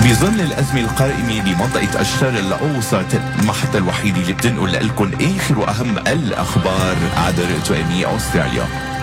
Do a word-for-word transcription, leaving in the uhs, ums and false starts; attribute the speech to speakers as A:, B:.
A: بظل الأزمة القائمة بمنطقة الشرق الأوسط، المحطة الوحيدة اللي بتنقل لكم آخر وأهم الأخبار عبر توامي أستراليا.